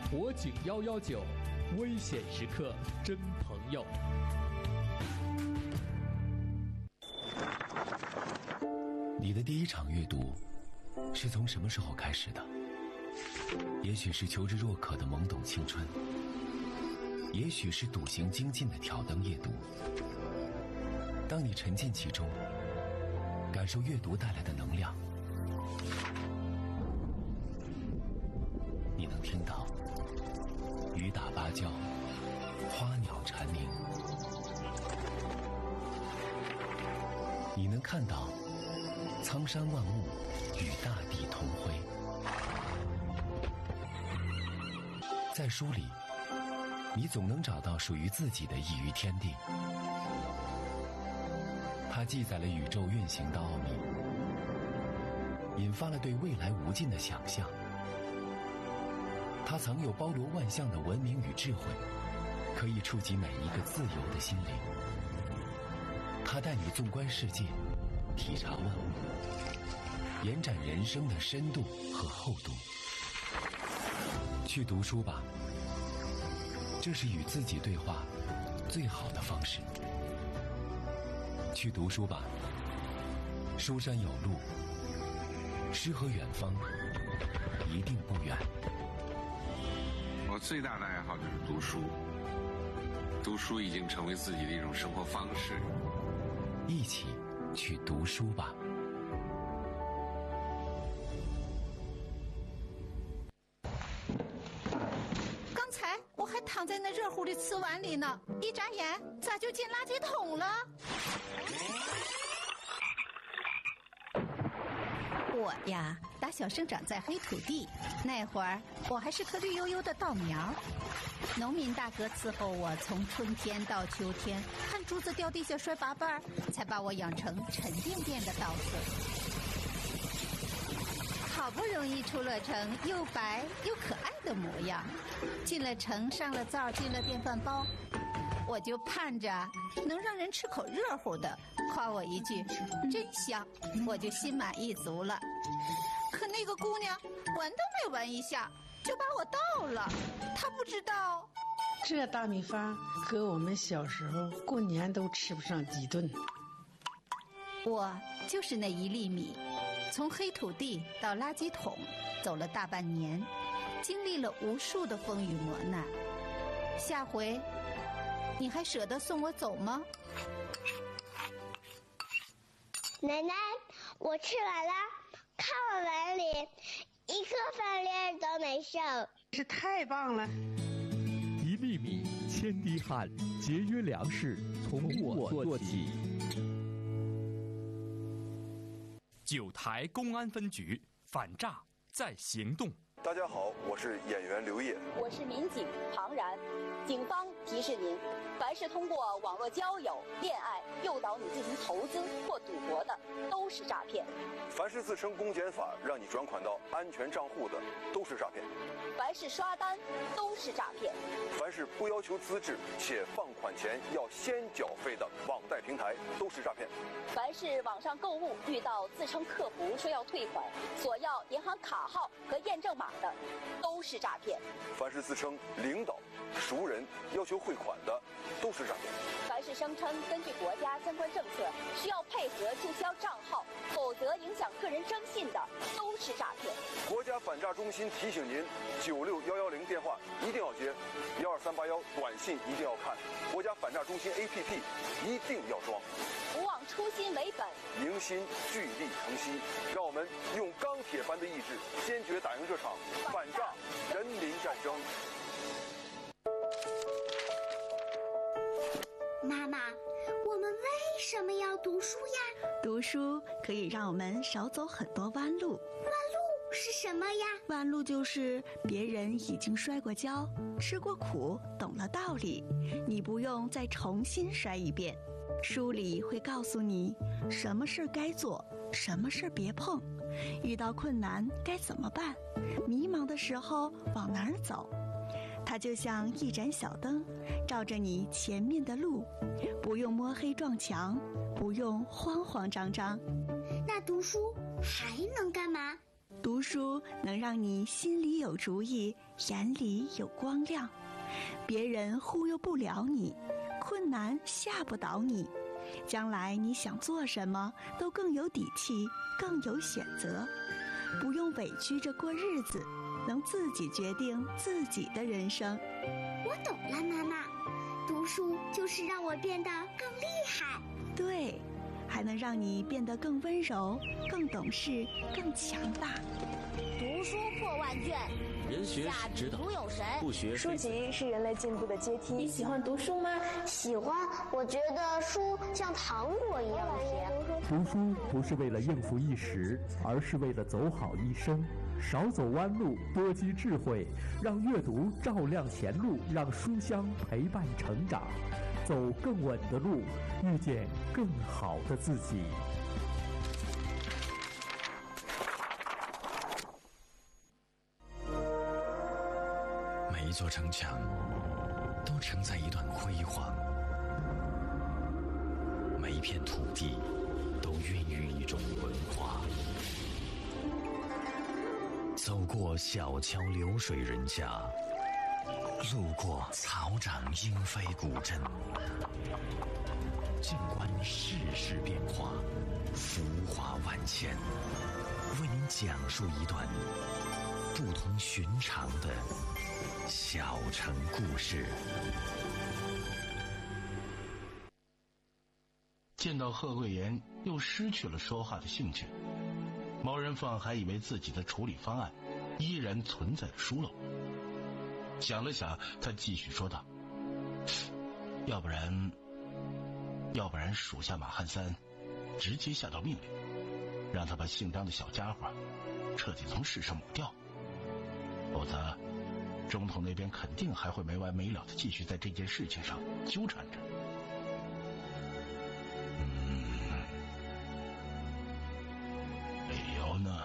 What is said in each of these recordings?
火警119，危险时刻真朋友。 你的第一场阅读是从什么时候开始的？也许是求知若渴的懵懂青春，也许是笃行精进的挑灯夜读。当你沉浸其中，感受阅读带来的能量，你能听到雨打芭蕉，花鸟蝉鸣，你能看到苍山万物与大地同辉。在书里，你总能找到属于自己的一隅天地。它记载了宇宙运行的奥秘，引发了对未来无尽的想象。它藏有包罗万象的文明与智慧，可以触及每一个自由的心灵。它带你纵观世界，体察万物，延展人生的深度和厚度。去读书吧，这是与自己对话最好的方式。去读书吧，书山有路，诗和远方一定不远。 我最大的爱好就是读书，读书已经成为自己的一种生活方式。 一起去读书吧。 刚才我还躺在那热乎的瓷碗里呢，一眨眼咋就进垃圾桶了？我呀，打小生长在黑土地，那会儿我还是颗绿油油的稻苗。农民大哥伺候我从春天到秋天，看竹子掉地下摔八瓣，才把我养成沉甸甸的稻穗。好不容易出了城，又白又可爱的模样，进了城，上了灶，进了电饭煲，我就盼着能让人吃口热乎的，夸我一句真香，我就心满意足了。可那个姑娘闻都没闻一下就把我倒了，她不知道这大米饭和我们小时候过年都吃不上几顿。 我就是那一粒米，从黑土地到垃圾桶走了大半年，经历了无数的风雨磨难。下回你还舍得送我走吗？ 奶奶，我吃完了，看我碗里一颗饭粒都没剩。 这太棒了！ 一粒米，千滴汗，节约粮食，从我做起。 九台公安分局反诈在行动。 大家好，我是演员刘烨， 我是民警庞然。警方提示您，凡是通过网络交友、恋爱诱导你进行投资或赌博的，都是诈骗。 凡是自称公检法让你转款到安全账户的，都是诈骗。 凡是刷单，都是诈骗。 凡是不要求资质且放款前要先缴费的网贷平台，都是诈骗。 凡是网上购物遇到自称客服说要退款，索要银行卡号和验证码的，都是诈骗。 凡是自称领导、熟人要求汇款的，都是诈骗。 凡是声称根据国家相关政策需要配合注销账号，否则影响个人征信的，都是诈骗。 国家反诈中心提醒您，96110电话一定要接，12381短信一定要看，国家反诈中心 APP 一定要装。 不忘初心为本， 迎新聚力成西，让我们用钢铁般的意志，坚决打赢这场反诈人民战争。 妈妈，我们为什么要读书呀？ 读书可以让我们少走很多弯路。 弯路是什么呀？ 弯路就是别人已经摔过跤，吃过苦，懂了道理，你不用再重新摔一遍。书里会告诉你什么事该做，什么事别碰，遇到困难该怎么办，迷茫的时候往哪儿走。它就像一盏小灯，照着你前面的路，不用摸黑撞墙，不用慌慌张张。 那读书还能干嘛？ 读读书能让你心里有主意，眼里有光亮，别人忽悠不了你，困难吓不倒你，将来你想做什么都更有底气，更有选择，不用委屈着过日子，能自己决定自己的人生。 我懂了，妈妈，读书就是让我变得更厉害。 对，还能让你变得更温柔，更懂事，更强大。 读书破万卷， 人学是指导，不学书籍是人类进步的阶梯。 你喜欢读书吗？ 喜欢，我觉得书像糖果一样甜。 读书不是为了应付一时，而是为了走好一生。少走弯路，多积智慧，让阅读照亮前路，让书香陪伴成长，走更稳的路，遇见更好的自己。 每一座城墙都承载一段辉煌，每一片土地都孕育一种文化。走过小桥流水人家，路过草长莺飞古镇，静观世事变化，浮华万千，为您讲述一段不同寻常的小城故事。 见到贺贵言又失去了说话的兴趣，毛人凤还以为自己的处理方案依然存在着疏漏。想了想，他继续说道：要不然属下马汉三直接下道命令，让他把姓张的小家伙彻底从世上抹掉，否则总统那边肯定还会没完没了的继续在这件事情上纠缠着。理由呢？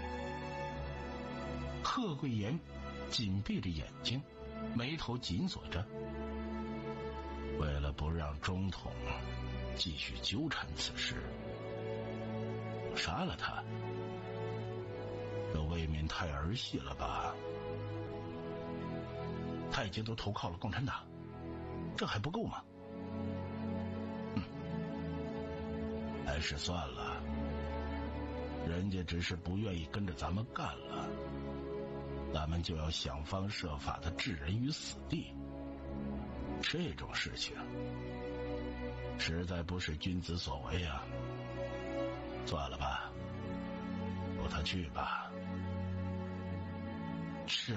贺贵言紧闭着眼睛，眉头紧锁着。为了不让总统继续纠缠此事，我杀了他，这未免太儿戏了吧？他已经都投靠了共产党，这还不够吗？还是算了，人家只是不愿意跟着咱们干了，咱们就要想方设法的置人于死地。这种事情实在不是君子所为啊！算了吧，由他去吧。是。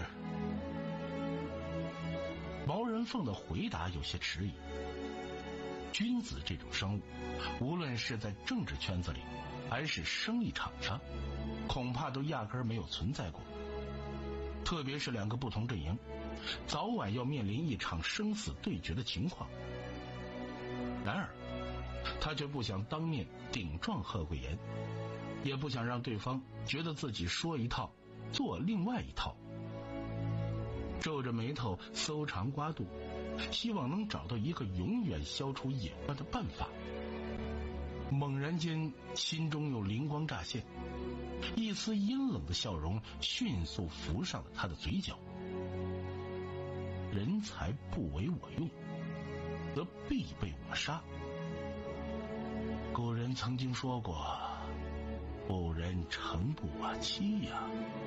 毛人凤的回答有些迟疑。君子这种生物，无论是在政治圈子里还是生意场上，恐怕都压根儿没有存在过。特别是两个不同阵营早晚要面临一场生死对决的情况。然而他却不想当面顶撞贺贵言，也不想让对方觉得自己说一套做另外一套。皱着眉头搜肠刮肚，希望能找到一个永远消除野乱的办法。猛然间心中有灵光乍现，一丝阴冷的笑容迅速浮上了他的嘴角。人才不为我用，则必被我杀。古人曾经说过，不仁诚不我欺呀。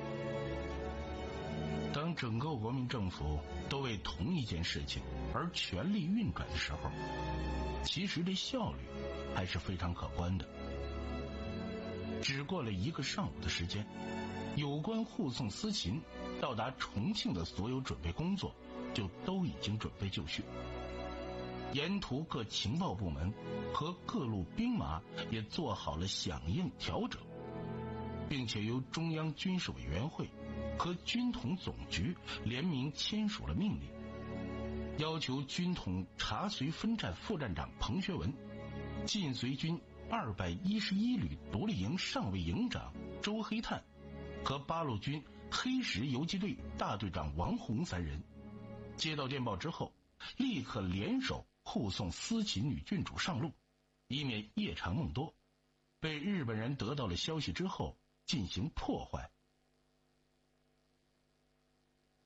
当整个国民政府都为同一件事情而全力运转的时候，其实这效率还是非常可观的。只过了一个上午的时间，有关护送司琴到达重庆的所有准备工作就都已经准备就绪，沿途各情报部门和各路兵马也做好了响应调整，并且由中央军事委员会和军统总局联名签署了命令，要求军统察绥分站副站长彭学文、晋绥军211旅独立营上尉营长周黑炭和八路军黑石游击队大队长王红三人，接到电报之后，立刻联手护送司琴女郡主上路，以免夜长梦多，被日本人得到了消息之后进行破坏，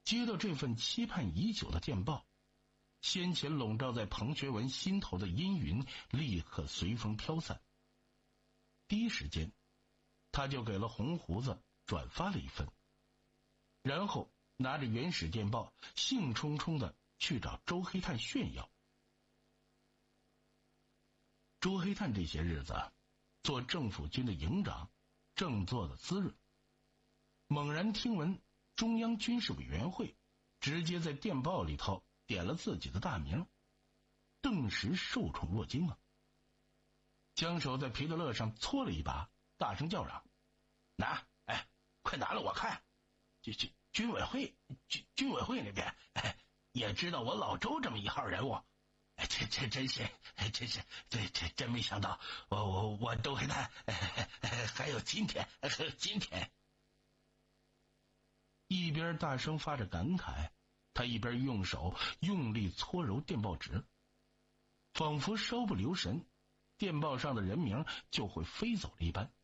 接到这份期盼已久的电报，先前笼罩在彭学文心头的阴云立刻随风飘散。第一时间，他就给了红胡子转发了一份，然后拿着原始电报兴冲冲的去找周黑炭炫耀。周黑炭这些日子做政府军的营长，正做的滋润，猛然听闻中央军事委员会直接在电报里头点了自己的大名，顿时受宠若惊啊！将手在皮特勒上搓了一把，大声叫嚷：“拿！哎，快拿了我看！军委会那边，也知道我老周这么一号人物。真没想到，我周黑炭还有今天。”一边大声发着感慨，他一边用手用力搓揉电报纸，仿佛稍不留神，电报上的人名就会飞走了一般。